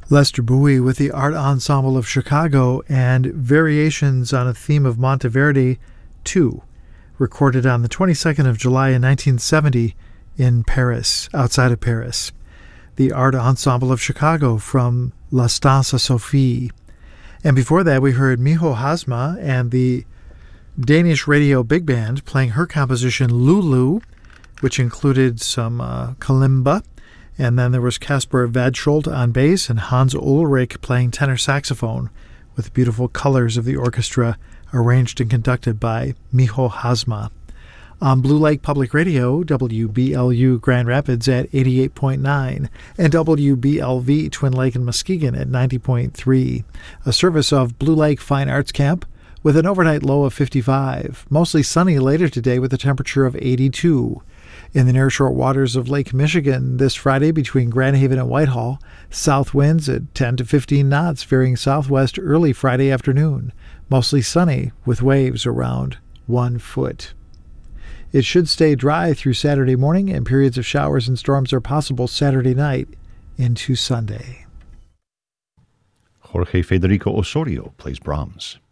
Lester Bowie with the Art Ensemble of Chicago and Variations on a Theme of Monteverdi 2, recorded on the 22nd of July in 1970 in Paris, outside of Paris. The Art Ensemble of Chicago from La Stanza Sophie. And before that, we heard Miho Hazma and the Danish Radio Big Band playing her composition Lulu, which included some kalimba. And then there was Casper Vadsholt on bass and Hans Ulrich playing tenor saxophone with beautiful colors of the orchestra arranged and conducted by Miho Hazma. On Blue Lake Public Radio, WBLU Grand Rapids at 88.9 and WBLV Twin Lake and Muskegon at 90.3. A service of Blue Lake Fine Arts Camp with an overnight low of 55. Mostly sunny later today with a temperature of 82. In the near-shore waters of Lake Michigan this Friday between Grand Haven and Whitehall, south winds at 10 to 15 knots, veering southwest early Friday afternoon. Mostly sunny with waves around 1 foot. It should stay dry through Saturday morning, and periods of showers and storms are possible Saturday night into Sunday. Jorge Federico Osorio plays Brahms.